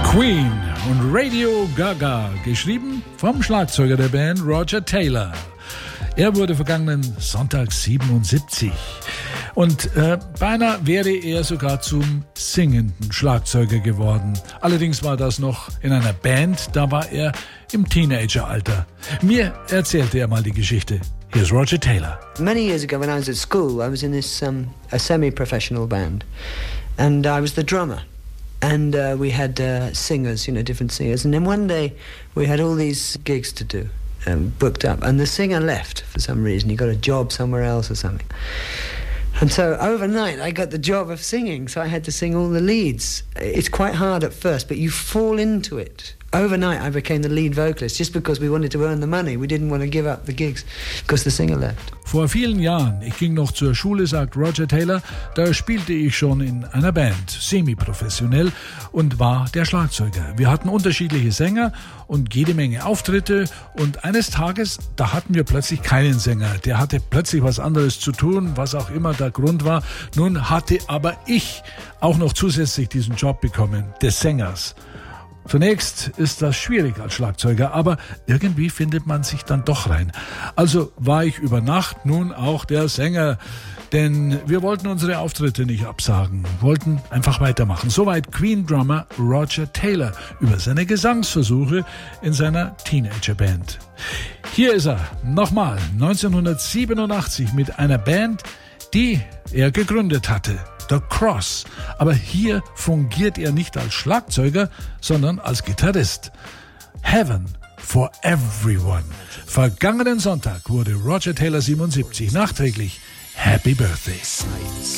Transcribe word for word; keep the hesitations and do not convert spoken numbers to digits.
Queen und Radio Gaga, geschrieben vom Schlagzeuger der Band Roger Taylor. Er wurde vergangenen Sonntag siebenundsiebzig und äh, beinahe wäre er sogar zum singenden Schlagzeuger geworden. Allerdings war das noch in einer Band, da war er im Teenageralter. Mir erzählte er mal die Geschichte. Here's Roger Taylor. Many years ago when I was at school, I was in this um, a semi-professional band and I was the drummer. And uh, we had uh, singers, you know, different singers. And then one day we had all these gigs to do, um, booked up. And the singer left for some reason. He got a job somewhere else or something. And so overnight I got the job of singing. So I had to sing all the leads. It's quite hard at first, but you fall into it. Overnight I became the lead vocalist just because we wanted to earn the money. We didn't want to give up the gigs because the singer left. Vor vielen Jahren, ich ging noch zur Schule, sagt Roger Taylor, da spielte ich schon in einer Band, semi-professionell, und war der Schlagzeuger. Wir hatten unterschiedliche Sänger und jede Menge Auftritte, und eines Tages, da hatten wir plötzlich keinen Sänger. Der hatte plötzlich was anderes zu tun, was auch immer der Grund war. Nun hatte aber ich auch noch zusätzlich diesen Job bekommen, des Sängers. Zunächst ist das schwierig als Schlagzeuger, aber irgendwie findet man sich dann doch rein. Also war ich über Nacht nun auch der Sänger, denn wir wollten unsere Auftritte nicht absagen, wollten einfach weitermachen. Soweit Queen-Drummer Roger Taylor über seine Gesangsversuche in seiner Teenagerband. Hier ist er nochmal neunzehnhundertsiebenundachtzig mit einer Band, die er gegründet hatte. The Cross. Aber hier fungiert er nicht als Schlagzeuger, sondern als Gitarrist. Heaven for Everyone. Vergangenen Sonntag wurde Roger Taylor siebenundsiebzig. Nachträglich Happy Birthday.